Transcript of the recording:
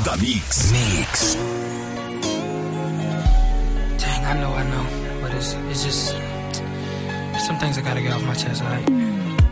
The Mix. Dang, I know. But it's just some things I gotta get off my chest, alright?